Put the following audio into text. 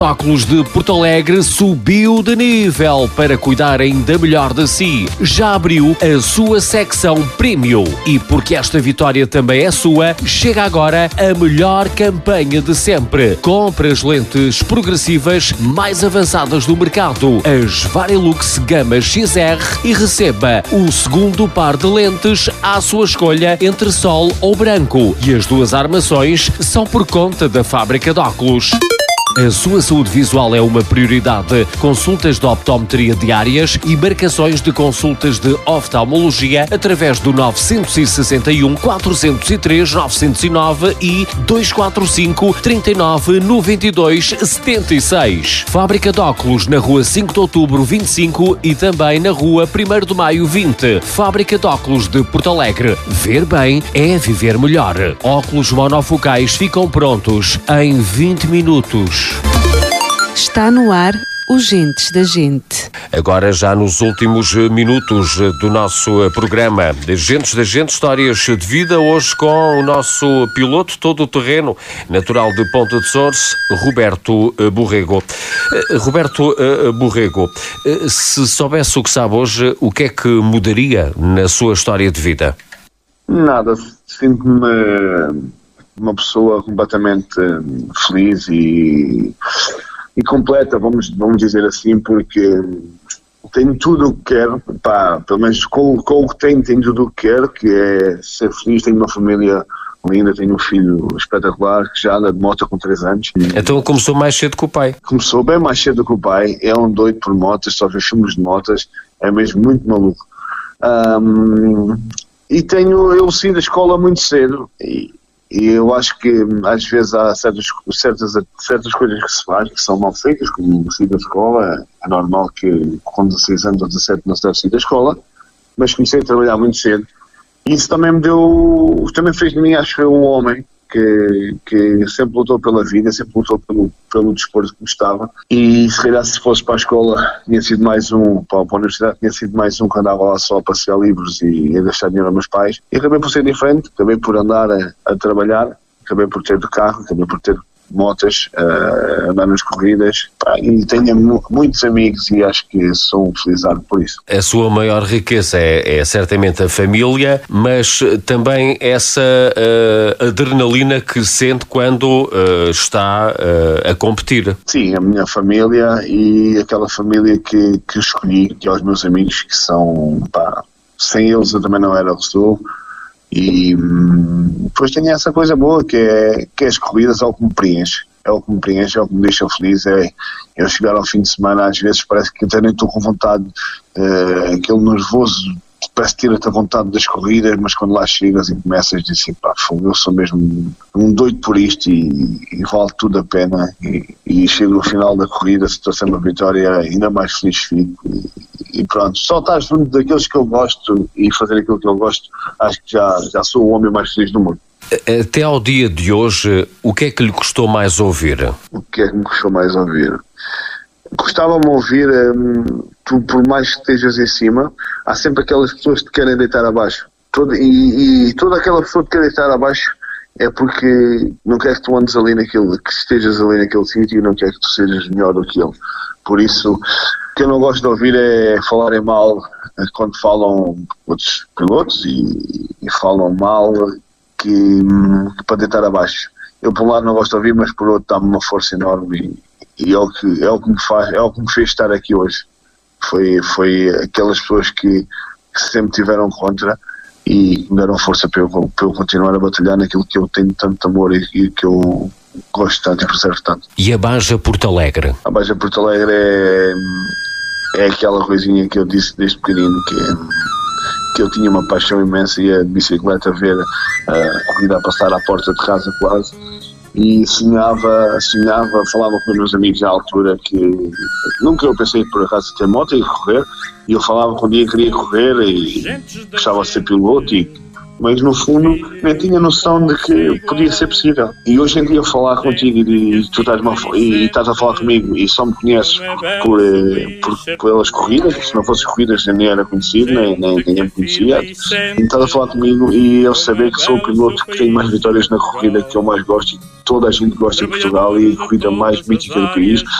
Óculos de Porto Alegre subiu de nível para cuidar ainda melhor de si. Já abriu a sua secção Premium e porque esta vitória também é sua, chega agora a melhor campanha de sempre. Compre as lentes progressivas mais avançadas do mercado, as Varilux Gama XR, e receba o segundo par de lentes à sua escolha entre sol ou branco. E as duas armações são por conta da fábrica de óculos. A sua saúde visual é uma prioridade. Consultas de optometria diárias e marcações de consultas de oftalmologia através do 961 403 909 e 245 39 92 76. Fábrica de óculos na rua 5 de outubro 25 e também na rua 1º de maio 20. Fábrica de óculos de Porto Alegre. Ver bem é viver melhor. Óculos monofocais ficam prontos em 20 minutos. Está no ar os Gentes da Gente. Agora já nos últimos minutos do nosso programa Gentes da Gente, histórias de vida, hoje com o nosso piloto todo-terreno, natural de Ponta de Sores, Roberto Borrego. Roberto Borrego, se soubesse o que sabe hoje, o que é que mudaria na sua história de vida? Nada, sinto-me uma pessoa completamente feliz e completa, vamos dizer assim, porque tenho tudo o que quero, pelo menos com o que tenho tudo o que quero, que é ser feliz. Tenho uma família linda, tenho um filho espetacular que já anda de moto com 3 anos. Então começou mais cedo que o pai? Começou bem mais cedo que o pai, é um doido por motas, só vê filmes de motas, é mesmo muito maluco. E eu saí da escola muito cedo e eu acho que às vezes há certas coisas que se faz que são mal feitas, como sair da escola. É normal que com 16 anos ou 17 não se deve sair da escola, mas comecei a trabalhar muito cedo. E isso também também fez de mim, acho que um homem que sempre lutou pela vida, sempre lutou pelo desporto que gostava. E se calhar se fosse para a escola tinha sido mais para a universidade tinha sido mais um que andava lá só a passear livros e a gastar dinheiro aos meus pais. E acabei por ser diferente, acabei por andar a trabalhar, acabei por ter de carro, acabei por ter motas, andar nas corridas, e tenho muitos amigos e acho que sou felizardo por isso. A sua maior riqueza é certamente a família, mas também essa adrenalina que sente quando está a competir. Sim, a minha família e aquela família que escolhi, que é os meus amigos, que são, sem eles eu também não era o que sou. E depois tenho essa coisa boa que é as corridas, é o que me preenche, é o que me deixa feliz. Eu chegar ao fim de semana, às vezes parece que até nem estou com vontade, aquele nervoso, parece que tira-te a vontade das corridas, mas quando lá chegas e começas a dizer assim, eu sou mesmo um doido por isto e vale tudo a pena, e chego no final da corrida, se estou sendo uma vitória, ainda mais feliz fico. E pronto, só estar junto daqueles que eu gosto e fazer aquilo que eu gosto, acho que já sou o homem mais feliz do mundo. Até ao dia de hoje, o que é que lhe custou mais ouvir? O que é que me custou mais ouvir? Gostava-me ouvir, tu por mais que estejas em cima, há sempre aquelas pessoas que te querem deitar abaixo. E toda aquela pessoa que te quer deitar abaixo é porque não quer que tu andes ali que estejas ali naquele sítio e não quer que tu sejas melhor do que ele. Por isso, o que eu não gosto de ouvir é falarem mal quando falam outros pilotos e falam mal para deitar abaixo. Eu por um lado não gosto de ouvir, mas por outro dá-me uma força enorme e é o que me fez estar aqui hoje. Foi aquelas pessoas que sempre tiveram contra e me deram força para eu continuar a batalhar naquilo que eu tenho tanto amor e que eu gosto tanto e preservo tanto. E a Baja Porto Alegre? A Baja Porto Alegre é aquela coisinha que eu disse desde pequenino, que eu tinha uma paixão imensa, ia de bicicleta ver a corrida a passar à porta de casa quase, e sonhava, falava com os meus amigos na altura que nunca eu pensei por acaso ter moto e correr, e eu falava que um dia queria correr e gostava de ser piloto e mas no fundo nem tinha noção de que podia ser possível. E hoje em dia falar contigo e tu estás a falar comigo e só me conheces pelas corridas, se não fosse corridas nem era conhecido, nem ninguém me conhecia, e estás a falar comigo e eu saber que sou o piloto que tem mais vitórias na corrida que eu mais gosto e toda a gente gosta em Portugal e a corrida mais mítica do país,